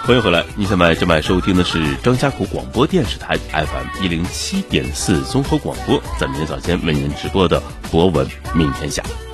欢迎回来，你现在正在收听的是张家口广播电视台 FM107.4综合广播，在明天早间为您直播的博文明天下。